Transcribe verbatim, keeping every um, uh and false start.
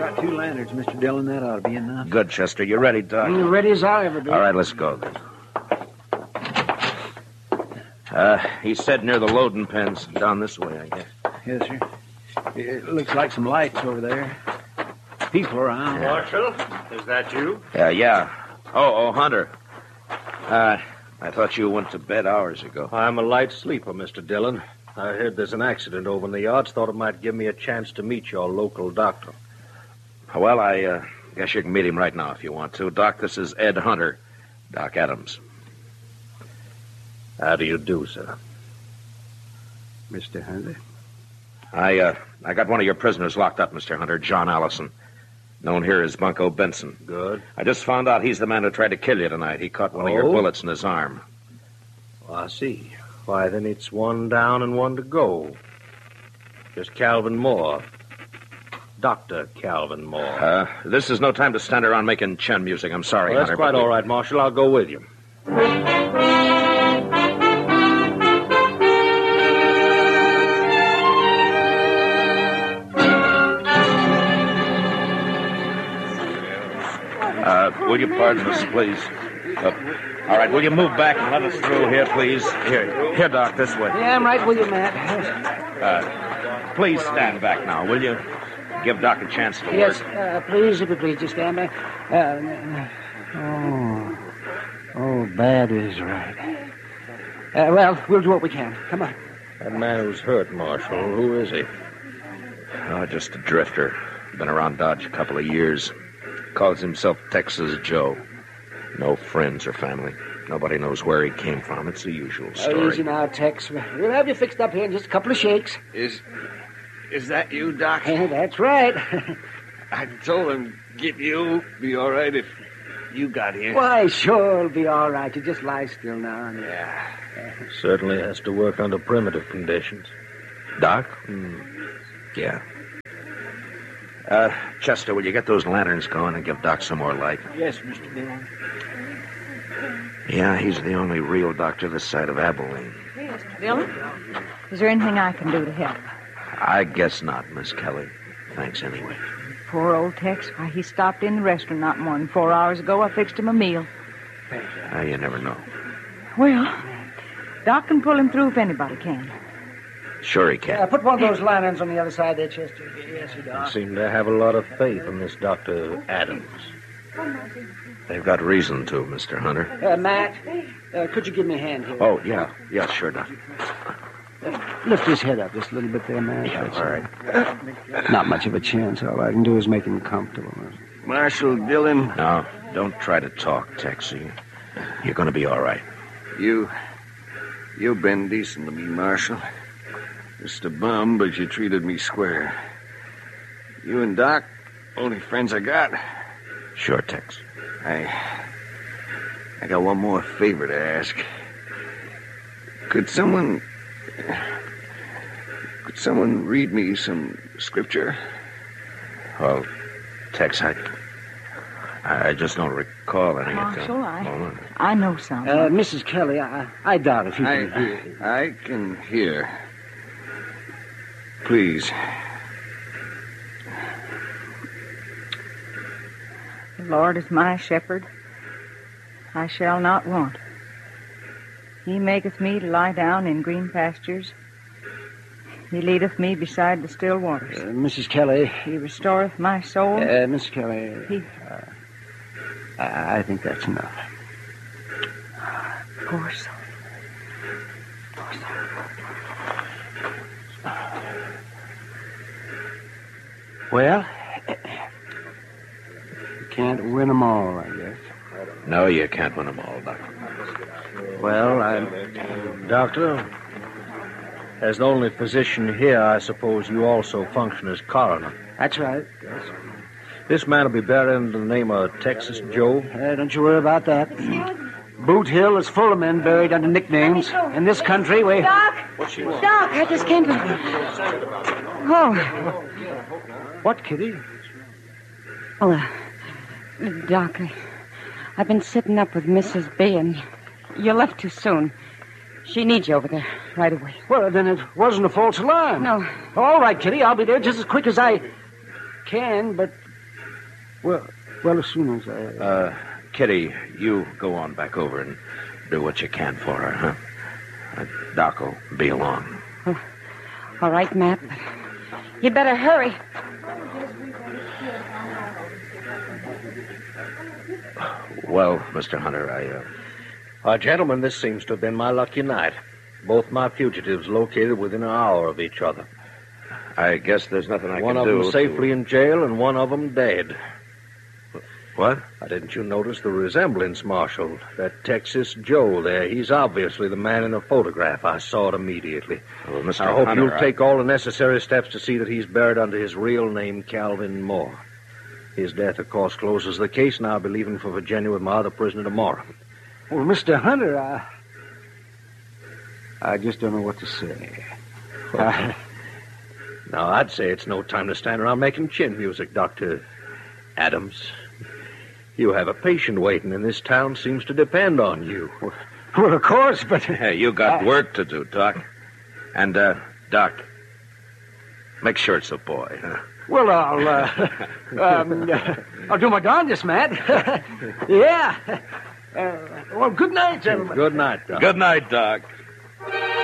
got two lanterns, Mister Dillon. That ought to be enough. Good, Chester. You ready, Doc? I'm ready as I'll ever be. All right, let's go then. Uh, he said near the loading pens. Down this way, I guess. Yes, sir. It looks like some lights over there. People around. Marshal, is that you? Yeah, yeah. Oh, oh, Hunter. Uh, I thought you went to bed hours ago. I'm a light sleeper, Mister Dillon. I heard there's an accident over in the yards. Thought it might give me a chance to meet your local doctor. Well, I uh, guess you can meet him right now if you want to. Doc, this is Ed Hunter. Doc Adams. How do you do, sir? Mister Hunter? I, uh, I got one of your prisoners locked up, Mister Hunter, John Allison. Known here as Bunko Benson. Good. I just found out he's the man who tried to kill you tonight. He caught one oh? of your bullets in his arm. Oh, I see. Why, then it's one down and one to go. Just Calvin Moore. Doctor Calvin Moore. Uh, this is no time to stand around making chin music. I'm sorry, well, that's Hunter. quite but... all right, Marshal. I'll go with you. Uh, will you pardon us, please? Uh, all right, will you move back and let us through here, please? Here, here, Doc, this way. Yeah, I'm right with you, Matt. Uh, please stand back now, will you? Give Doc a chance to yes, work. Yes, uh, please, if you please, just stand back. Uh, oh, oh, bad is right. Uh, well, we'll do what we can. Come on. That man who's hurt, Marshal, who is he? Oh, just a drifter. Been around Dodge a couple of years. Calls himself Texas Joe. No friends or family. Nobody knows where he came from. It's the usual story. Oh, easy now, Tex. We'll have you fixed up here in just a couple of shakes. Is is that you, Doc? Yeah, that's right. I told him, get you, be all right if you got here. Why, sure, it'll be all right. You just lie still now. Yeah. Certainly has to work under primitive conditions. Doc? Hmm. Yeah. Uh, Chester, will you get those lanterns going and give Doc some more light? Yes, Mister Dillon. Yeah, he's the only real doctor this side of Abilene. Hey, Mister Dillon, is there anything I can do to help? I guess not, Miss Kelly. Thanks anyway. Poor old Tex. Why, he stopped in the restaurant not more than four hours ago. I fixed him a meal. Uh, you never know. Well, Doc can pull him through if anybody can. Sure he can. Yeah, put one of those lanterns on the other side there, Chester. Yes, you do. You seem to have a lot of faith in this Doctor Adams. They've got reason to, Mister Hunter. Uh, Matt, uh, could you give me a hand here? Oh, yeah. Yeah, sure, Doc. Uh, lift his head up just a little bit there, Matt. Yeah, all right. Not much of a chance. All I can do is make him comfortable. Marshal Dillon. No, don't try to talk, Tex. You're going to be all right. You... You've been decent to me, Marshal. Just a bum, but you treated me square. You and Doc, only friends I got. Sure, Tex. I... I got one more favor to ask. Could someone... Could someone read me some scripture? Well, Tex, I... I just don't recall any of Marshal, that. I, I know some. Uh, Missus Kelly, I, I doubt if you I, can hear. I can hear. Please. The Lord is my shepherd. I shall not want. He maketh me to lie down in green pastures. He leadeth me beside the still waters. Uh, Missus Kelly. He restoreth my soul. Uh, Missus Kelly. He... Uh, I, I think that's enough. Poor soul. Poor soul. Well, you can't win them all, I guess. No, you can't win them all, Doctor. Well, I... Doctor, as the only physician here, I suppose you also function as coroner. That's right. Yes. This man will be buried in the name of Texas Joe. Uh, don't you worry about that. Boot Hill is full of men buried under nicknames. In this country, we... Doc! Doc, I just came to... Oh. What, Kitty? Oh, uh, Doc, I, I've been sitting up with Missus B, and you left too soon. She needs you over there right away. Well, then it wasn't a false alarm. No. All right, Kitty, I'll be there just as quick as I can, but Well, well, as soon as I... Uh, Kitty, you go on back over and do what you can for her, huh? Uh, Doc will be along. Oh, all right, Matt. But you'd better hurry. Well, Mister Hunter, I, uh... Uh, gentlemen, this seems to have been my lucky night. Both my fugitives located within an hour of each other. I guess there's nothing I one can of do. them safely to... in jail and one of them dead. What? Uh, didn't you notice the resemblance, Marshal? That Texas Joe there, he's obviously the man in the photograph. I saw it immediately. Well, Mister I hope Hunter, you'll I... take all the necessary steps to see that he's buried under his real name, Calvin Moore. His death, of course, closes the case, and I'll be leaving for Virginia with my other prisoner tomorrow. Well, Mister Hunter, I... I just don't know what to say. I... Now, I'd say it's no time to stand around making chin music, Doctor Adams. You have a patient waiting, and this town seems to depend on you. Well, of course, but... Hey, you got I... work to do, Doc. And, uh, Doc, make sure it's a boy, huh? Well, I'll, uh, um, uh, I'll do my darndest, Matt. Yeah. Uh, well, good night, gentlemen. Good night, Doc. Good night, Doc.